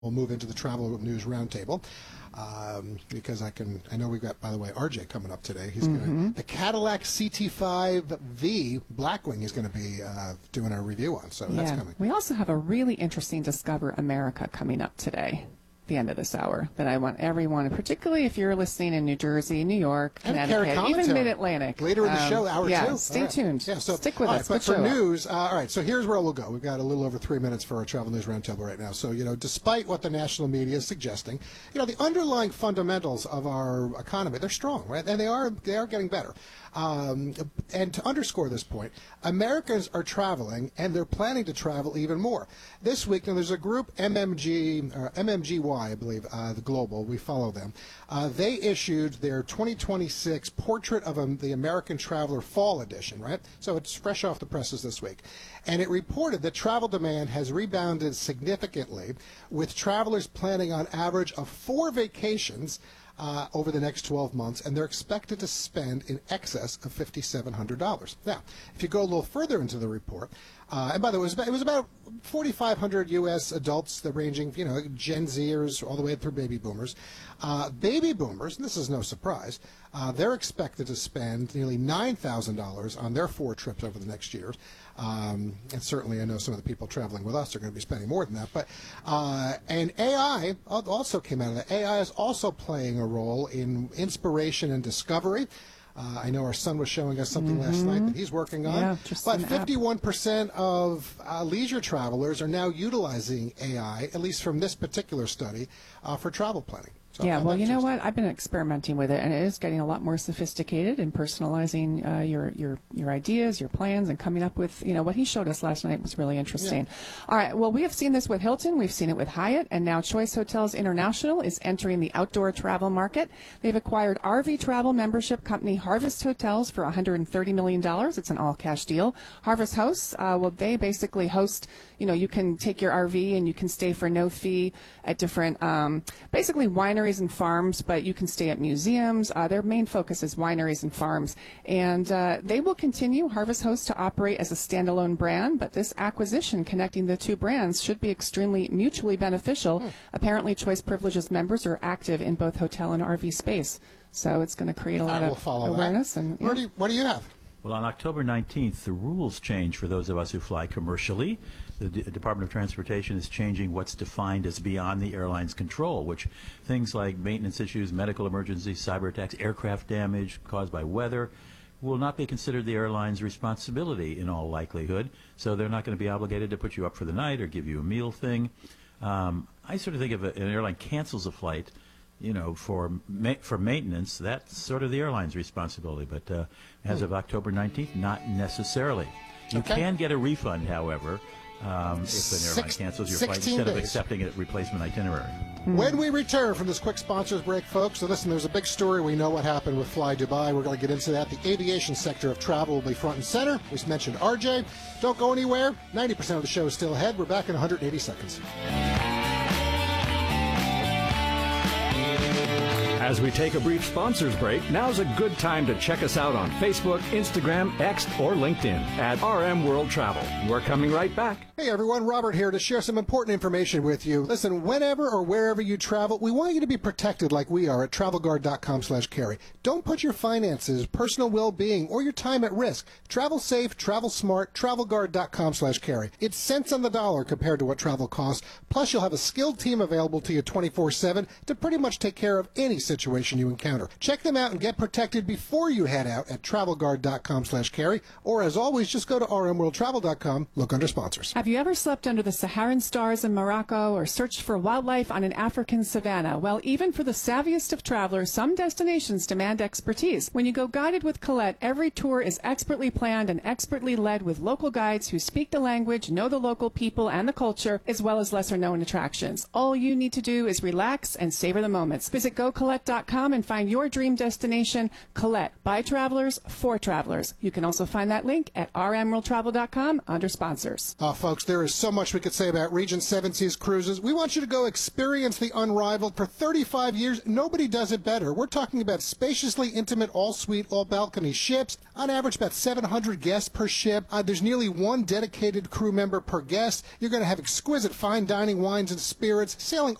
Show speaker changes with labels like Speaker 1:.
Speaker 1: We'll move into the Travel News Roundtable because I know we've got, by the way, RJ coming up today. He's gonna, the Cadillac CT5V Blackwing is going to be doing our review on, so that's coming.
Speaker 2: We also have a really interesting Discover America coming up today, the end of this hour, that I want everyone, particularly if you're listening in New Jersey, New York, Connecticut, even Mid-Atlantic.
Speaker 1: Later in the show, hour two.
Speaker 2: Stay tuned.
Speaker 1: Yeah, so,
Speaker 2: stick with us.
Speaker 1: But for news, all right, so here's where we'll go. We've got a little over 3 minutes for our Travel News Roundtable right now. So, despite what the national media is suggesting, the underlying fundamentals of our economy, they're strong, right? And they are getting better. And to underscore this point, Americans are traveling, and they're planning to travel even more. This week, now there's a group, MMGY, I believe, the Global, we follow them. They issued their 2026 Portrait of the American Traveler Fall Edition, right? So it's fresh off the presses this week. And it reported that travel demand has rebounded significantly, with travelers planning on average of 4 vacations over the next 12 months, and they're expected to spend in excess of $5,700. Now, if you go a little further into the report, and by the way, it was about 4,500 U.S. adults, that ranging, Gen Zers all the way through baby boomers. Baby boomers, and this is no surprise, they're expected to spend nearly $9,000 on their 4 trips over the next year. And certainly I know some of the people traveling with us are going to be spending more than that. But and AI also came out of that. AI is also playing a role in inspiration and discovery. I know our son was showing us something last night that he's working on.
Speaker 2: Yeah,
Speaker 1: but 51% of leisure travelers are now utilizing AI, at least from this particular study, for travel planning. So
Speaker 2: yeah, well, you know what? I've been experimenting with it, and it is getting a lot more sophisticated in personalizing your ideas, your plans, and coming up with, what he showed us last night was really interesting. Yeah. All right, well, we have seen this with Hilton, we've seen it with Hyatt, and now Choice Hotels International is entering the outdoor travel market. They've acquired RV travel membership company Harvest Hotels for $130 million. It's an all-cash deal. Harvest hosts, they basically host, you can take your RV and you can stay for no fee at different, basically wineries and farms, but you can stay at museums. Their main focus is wineries and farms. And they will continue, Harvest Hosts, to operate as a standalone brand, but this acquisition connecting the two brands should be extremely mutually beneficial. Apparently, Choice Privileges members are active in both hotel and RV space. So it's going to create a lot of awareness. And,
Speaker 1: what do you have?
Speaker 3: Well, on October 19th, the rules change for those of us who fly commercially. The Department of Transportation is changing what's defined as beyond the airline's control, which things like maintenance issues, medical emergencies, cyber attacks, aircraft damage caused by weather will not be considered the airline's responsibility in all likelihood. So they're not going to be obligated to put you up for the night or give you a meal thing. I sort of think if an airline cancels a flight, for maintenance, that's sort of the airline's responsibility. But as of October 19th, not necessarily. You can get a refund, however, if an airline cancels your flight instead of accepting a replacement itinerary.
Speaker 1: When we return from this quick sponsors break, folks, so listen, there's a big story. We know what happened with Fly Dubai. We're going to get into that. The aviation sector of travel will be front and center. We mentioned RJ. Don't go anywhere. 90% of the show is still ahead. We're back in 180 seconds.
Speaker 4: As we take a brief sponsors break, now's a good time to check us out on Facebook, Instagram, X, or LinkedIn at RM World Travel. We're coming right back.
Speaker 1: Hey everyone, Robert here to share some important information with you. Listen, whenever or wherever you travel, we want you to be protected like we are at TravelGuard.com/carry. Don't put your finances, personal well-being, or your time at risk. Travel safe, travel smart, TravelGuard.com/carry. It's cents on the dollar compared to what travel costs. Plus, you'll have a skilled team available to you 24/7 to pretty much take care of any situation you encounter. Check them out and get protected before you head out at TravelGuard.com/carry. Or as always, just go to rmworldtravel.com, look under sponsors.
Speaker 2: Have you ever slept under the Saharan stars in Morocco or searched for wildlife on an African savanna? Well, even for the savviest of travelers, some destinations demand expertise. When you go guided with Colette, every tour is expertly planned and expertly led with local guides who speak the language, know the local people and the culture, as well as lesser-known attractions. All you need to do is relax and savor the moments. Visit GoColette.com and find your dream destination. Colette, by travelers, for travelers. You can also find that link at rmworldtravel.com under sponsors.
Speaker 1: Folks, folks, there is so much we could say about Regent Seven Seas Cruises. We want you to go experience the unrivaled. For 35 years, nobody does it better. We're talking about spaciously intimate, all-suite, all-balcony ships. On average, about 700 guests per ship. There's nearly one dedicated crew member per guest. You're going to have exquisite fine dining, wines and spirits, sailing